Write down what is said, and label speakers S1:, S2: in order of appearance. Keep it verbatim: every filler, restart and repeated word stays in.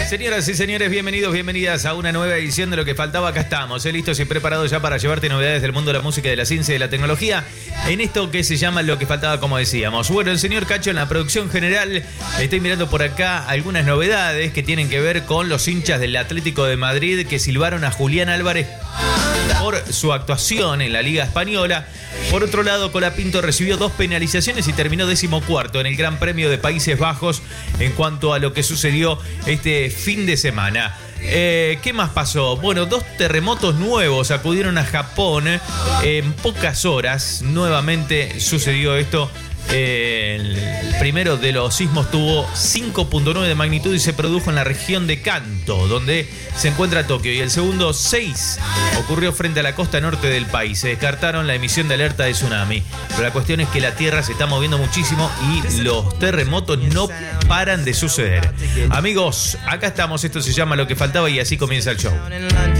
S1: Señoras y señores, bienvenidos, bienvenidas a una nueva edición de Lo que Faltaba. Acá estamos, ¿eh? listos y preparados ya para llevarte novedades del mundo de la música, de la ciencia y de la tecnología en esto que se llama Lo que Faltaba, como decíamos. Bueno, el señor Cacho en la producción general. Estoy mirando por acá algunas novedades que tienen que ver con los hinchas del Atlético de Madrid que silbaron a Julián Álvarez por su actuación en la Liga Española. Por otro lado, Colapinto recibió dos penalizaciones y terminó decimocuarto en el Gran Premio de Países Bajos en cuanto a lo que sucedió este fin de semana. Eh, ¿Qué más pasó? Bueno, dos terremotos nuevos acudieron a Japón en pocas horas. Nuevamente sucedió esto. Eh, el primero de los sismos tuvo cinco punto nueve de magnitud y se produjo en la región de Kanto, donde se encuentra Tokio. Y el segundo, seis, ocurrió frente a la costa norte del país. Se descartaron la emisión de alerta de tsunami. Pero la cuestión es que la Tierra se está moviendo muchísimo y los terremotos no paran de suceder. Amigos, acá estamos. Esto se llama Lo que Faltaba y así comienza el show.